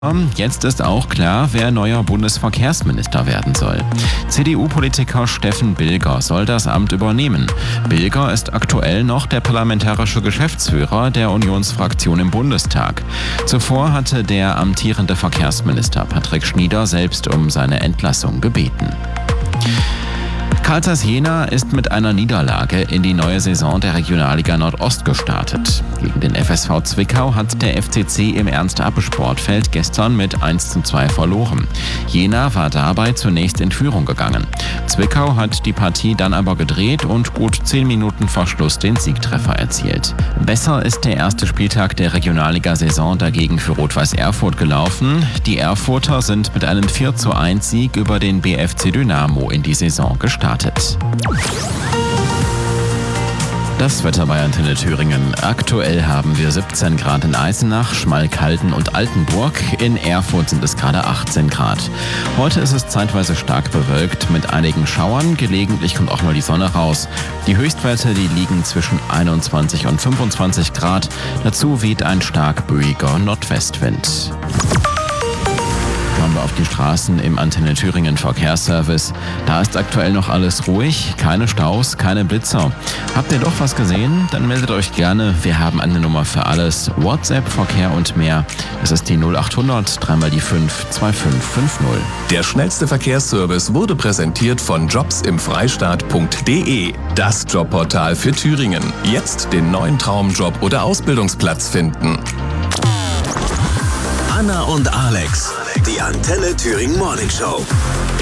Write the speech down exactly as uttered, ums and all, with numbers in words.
Jetzt ist auch klar, wer neuer Bundesverkehrsminister werden soll. C D U-Politiker Steffen Bilger soll das Amt übernehmen. Bilger ist aktuell noch der parlamentarische Geschäftsführer der Unionsfraktion im Bundestag. Zuvor hatte der amtierende Verkehrsminister Patrick Schnieder selbst um seine Entlassung gebeten. Carl Zeiss Jena ist mit einer Niederlage in die neue Saison der Regionalliga Nordost gestartet. Gegen den F S V Zwickau hat der F C C im Ernst-Abbe-Sportfeld gestern mit eins zu zwei verloren. Jena war dabei zunächst in Führung gegangen. Zwickau hat die Partie dann aber gedreht und gut zehn Minuten vor Schluss den Siegtreffer erzielt. Besser ist der erste Spieltag der Regionalliga-Saison dagegen für Rot-Weiß Erfurt gelaufen. Die Erfurter sind mit einem vier zu eins Sieg über den B F C Dynamo in die Saison gestartet. Das Wetter bei Antenne Thüringen. Aktuell haben wir siebzehn Grad in Eisenach, Schmalkalden und Altenburg. In Erfurt sind es gerade achtzehn Grad. Heute ist es zeitweise stark bewölkt mit einigen Schauern. Gelegentlich kommt auch mal die Sonne raus. Die Höchstwerte, die liegen zwischen einundzwanzig und fünfundzwanzig Grad. Dazu weht ein stark böiger Nordwestwind. Schauen wir auf die Straßen im Antenne Thüringen Verkehrsservice. Da ist aktuell noch alles ruhig, keine Staus, keine Blitzer. Habt ihr doch was gesehen? Dann meldet euch gerne. Wir haben eine Nummer für alles. WhatsApp, Verkehr und mehr. Das ist die null acht hundert, dreimal die fünf, zwei fünf fünf null. Der schnellste Verkehrsservice wurde präsentiert von jobs im freistaat punkt de. Das Jobportal für Thüringen. Jetzt den neuen Traumjob oder Ausbildungsplatz finden. Anna und Alex, die Antenne Thüringen Morning Show.